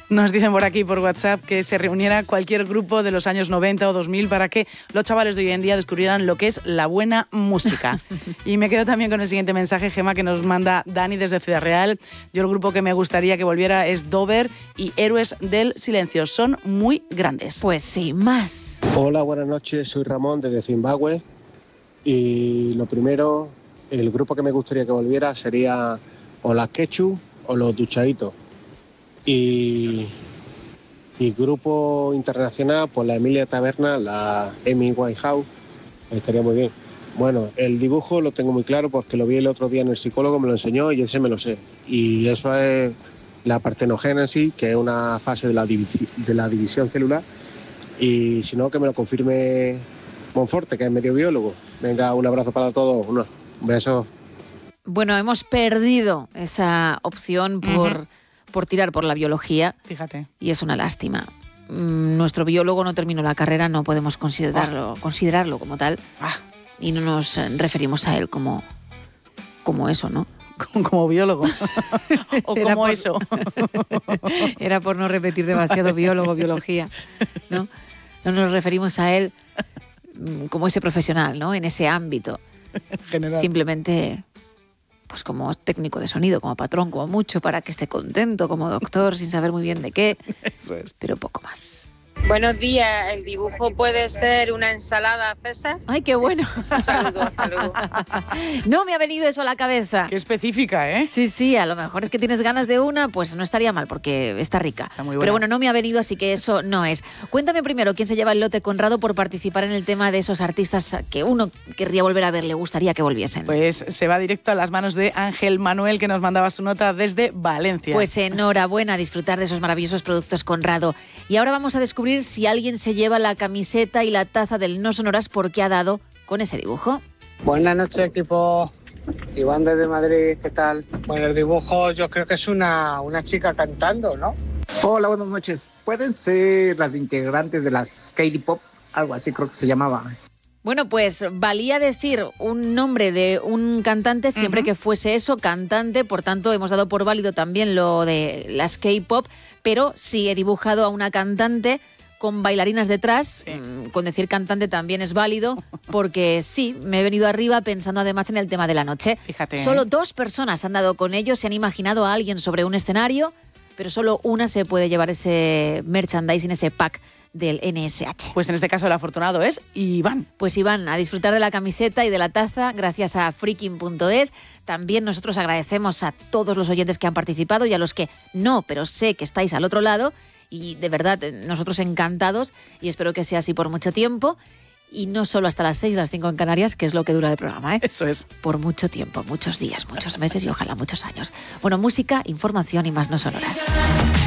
Nos dicen por aquí, por WhatsApp, que se reuniera cualquier grupo de los años 90 o 2000 para que los chavales de hoy en día descubrieran lo que es la buena música. Y me quedo también con el siguiente mensaje, Gemma, que nos manda Dani desde Ciudad Real. Yo el grupo que me gustaría que volviera es Dover y Héroes del Silencio. Son muy grandes. Pues sí, más. Hola, buenas noches. Soy Ramón desde Zimbabue. Y lo primero, el grupo que me gustaría que volviera sería o las Quechu o los Duchaditos. Y grupo internacional, pues la Emilia Taberna, la Amy Winehouse, estaría muy bien. Bueno, el dibujo lo tengo muy claro porque lo vi el otro día en el psicólogo, me lo enseñó y ese me lo sé. Y eso es la partenogénesis, que es una fase de la división celular. Y si no, que me lo confirme Monforte, que es medio biólogo. Venga, un abrazo para todos, un beso. Bueno, hemos perdido esa opción por tirar por la biología. Fíjate. Y es una lástima. Nuestro biólogo no terminó la carrera, no podemos considerarlo como tal. Y no nos referimos a él como eso, ¿no? Como biólogo. O Era como eso. Era por no repetir demasiado biólogo, biología, ¿no? No nos referimos a él como ese profesional, ¿no? En ese ámbito. General. Simplemente, pues como técnico de sonido, como patrón, como mucho, para que esté contento, como doctor, sin saber muy bien de qué. Eso es. Pero poco más. Buenos días, el dibujo puede ser una ensalada, César. ¡Ay, qué bueno! Un saludo, hasta luego. No me ha venido eso a la cabeza. Qué específica, ¿eh? Sí, a lo mejor es que tienes ganas de una, pues no estaría mal porque está rica. Está muy buena. Pero bueno, no me ha venido, así que eso no es. Cuéntame primero quién se lleva el lote Conrado por participar en el tema de esos artistas que uno querría volver a ver, le gustaría que volviesen. Pues se va directo a las manos de Ángel Manuel, que nos mandaba su nota desde Valencia. Pues enhorabuena, a disfrutar de esos maravillosos productos Conrado. Y ahora vamos a descubrir si alguien se lleva la camiseta y la taza del No Sonoras porque ha dado con ese dibujo. Buenas noches, equipo. Iván desde Madrid, ¿qué tal? Bueno, el dibujo yo creo que es una chica cantando, ¿no? Hola, buenas noches. ¿Pueden ser las integrantes de las K-pop? Algo así creo que se llamaba. Bueno, pues valía decir un nombre de un cantante siempre que fuese eso, cantante, por tanto hemos dado por válido también lo de las K-pop, pero sí he dibujado a una cantante con bailarinas detrás, con decir cantante también es válido, porque sí, me he venido arriba pensando además en el tema de la noche. Fíjate. Solo 2 personas han dado con ello, se han imaginado a alguien sobre un escenario, pero solo una se puede llevar ese merchandising, ese pack del NSH. Pues en este caso el afortunado es Iván. Pues Iván, a disfrutar de la camiseta y de la taza gracias a freaking.es. También nosotros agradecemos a todos los oyentes que han participado y a los que no, pero sé que estáis al otro lado. Y de verdad, nosotros encantados y espero que sea así por mucho tiempo. Y no solo hasta las 6, las 5 en Canarias, que es lo que dura el programa, ¿eh? Eso es. Por mucho tiempo, muchos días, muchos meses y ojalá muchos años. Bueno, música, información y más no sonoras.